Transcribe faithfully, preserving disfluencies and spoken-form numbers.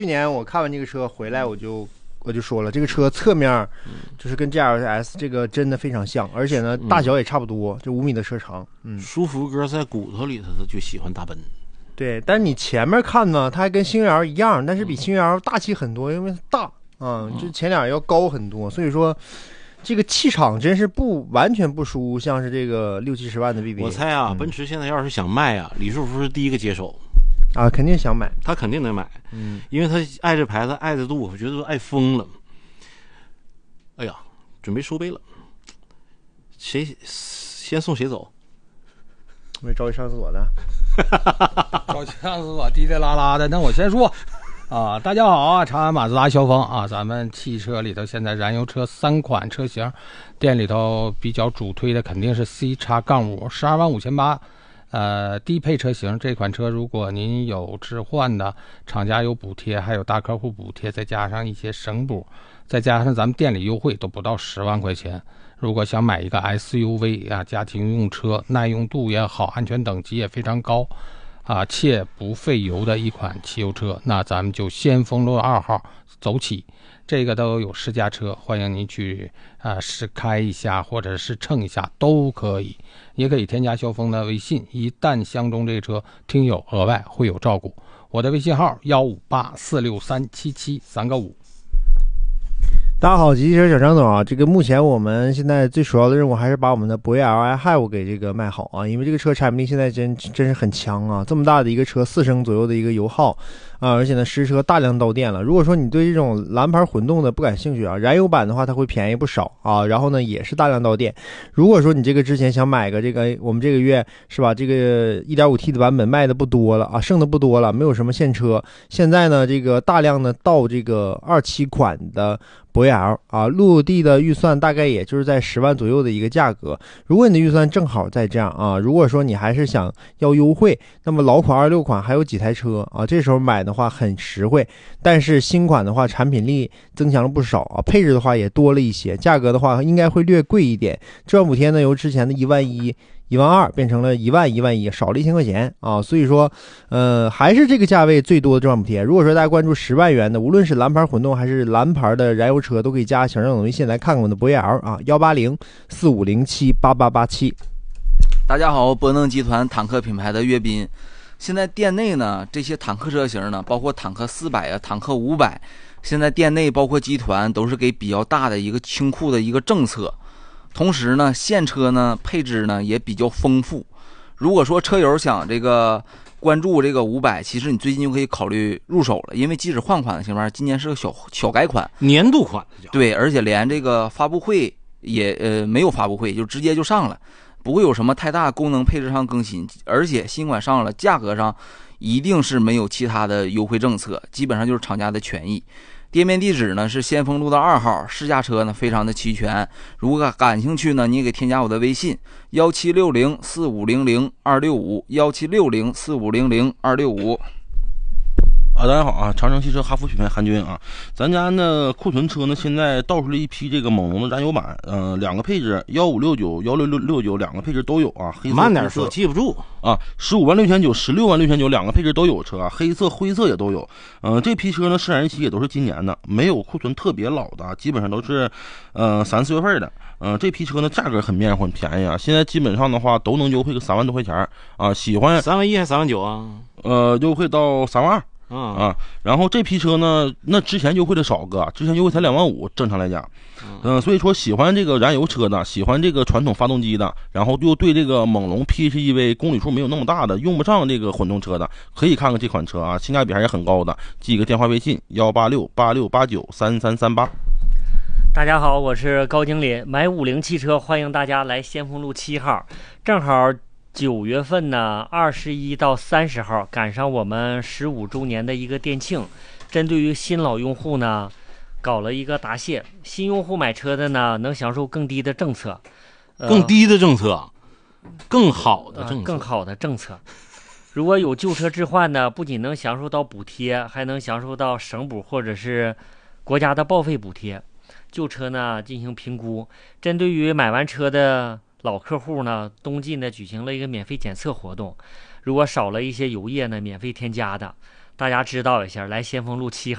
去年我看完这个车回来，我就我就说了，这个车侧面就是跟 G L S 这个真的非常像，而且呢大小也差不多，就五米的车长。嗯， 舒服哥在骨头里头他就喜欢大奔。 对，但是你前面看呢，它还跟星越 L 一样，但是比星越 L 大气很多，因为它大啊，就前脸要高很多，所以说这个气场真是不完全不输，像是这个六七十万的 B B。 我猜啊，嗯、奔驰现在要是想卖啊，李书福是第一个接手。 啊，肯定想买， 他肯定得买，嗯，因为他爱这牌子爱的度，我觉得都爱疯了。哎呀，准备收杯了，谁先送谁走？ 没着急上厕所的， 着急上厕所，滴滴啦啦的。那我先说啊，大家好啊，长安马自达肖峰啊，咱们汽车里头现在燃油车三款车型，店里头比较主推的肯定是 C 叉杠五，十二万五千八。呃，低配车型这款车，如果您有置换的，厂家有补贴，还有大客户补贴，再加上一些省补，再加上咱们店里优惠，都不到十万块钱。如果想买一个 S U V 啊，家庭用车，耐用度也好，安全等级也非常高啊，且不费油的一款汽油车，那咱们就先锋路二号走起。这个都有试驾车，欢迎您去啊、呃、试开一下，或者是乘一下都可以，也可以添加肖峰的微信，一旦相中这个车，听友额外会有照顾。我的微信号幺五八四六三七七三个五。 大家好，吉利车小张总啊，这个目前我们现在最主要的任务还是把我们的博越 L i-Hive 给这个卖好啊，因为这个车产品力现在真真是很强啊，这么大的一个车，四升左右的一个油耗啊，而且呢实车大量到店了。如果说你对这种蓝牌混动的不感兴趣啊，燃油版的话它会便宜不少啊，然后呢也是大量到店。如果说你这个之前想买个这个，我们这个月是吧，这个 一点五 T 的版本卖的不多了啊，剩的不多了，没有什么现车。现在呢这个大量的到这个二七款的博越 L 啊，陆地的预算大概也就是在十万左右的一个价格。如果你的预算正好在这样啊，如果说你还是想要优惠，那么老款二六款还有几台车啊，这时候买的话很实惠。但是新款的话，产品力增强了不少啊，配置的话也多了一些，价格的话应该会略贵一点。置换补贴呢，由之前的一万一。一万二变成了一万一万一，少了一千块钱啊，所以说，呃，还是这个价位最多的置换补贴。如果说大家关注十万元的，无论是蓝牌混动还是蓝牌的燃油车，都可以加小张总微信来看看我的博越 L 啊，幺八零四五零七八八八七。 大家好，博能集团坦克品牌的岳斌。现在店内呢，这些坦克车型呢，包括坦克四百啊、坦克五百，现在店内包括集团都是给比较大的一个清库的一个政策。同时呢，现车呢配置呢也比较丰富。如果说车友想这个关注这个五百，其实你最近就可以考虑入手了，因为即使换款的情况下，今年是个小小改款， 年度款。 对，而且连这个发布会也呃没有发布会，就直接就上了，不会有什么太大功能配置上更新，而且新款上了，价格上一定是没有其他的优惠政策，基本上就是厂家的权益。店面地址呢是先锋路的二号，试驾车呢非常的齐全。如果感兴趣呢，你也可以添加我的微信幺七六零四五零零二六五幺七六零四五零零二六五。 啊，大家好啊！长城汽车哈弗品牌韩军啊，咱家呢库存车呢现在倒出了一批这个猛龙的燃油版，呃，两个配置幺五六九、幺六六六九两个配置都有啊。黑色慢点说，记不住啊。十五万六千九、十六万六千九两个配置都有车啊，黑色、灰色也都有。嗯、呃，这批车呢生产日期也都是今年的，没有库存特别老的，基本上都是呃三四月份的。嗯、呃，这批车呢价格很面很便宜啊，现在基本上的话都能优惠个三万多块钱啊。喜欢三万一还是三万九啊？ 呃，优惠到三万二。啊啊，然后这批车呢，那之前优惠的少个，之前优惠才两万五，正常来讲，嗯、呃，所以说喜欢这个燃油车的，喜欢这个传统发动机的，然后又对这个猛龙 P H E V 公里数没有那么大的，用不上这个混动车的，可以看看这款车啊，性价比还是很高的。记个电话微信幺八六八六八九三三三八。 大家好，我是高经理，买五菱汽车，欢迎大家来先锋路七号，正好。九月份呢，二十一到三十号赶上我们十五周年的一个店庆，针对于新老用户呢，搞了一个答谢。新用户买车的呢，能享受更低的政策， 呃、更低的政策，更好的政策、 呃，更好的政策。如果有旧车置换呢，不仅能享受到补贴，还能享受到省补或者是国家的报废补贴。旧车呢进行评估，针对于买完车的老客户呢，冬季呢举行了一个免费检测活动，如果少了一些油液呢，免费添加的。 大家知道一下，来先锋路七号。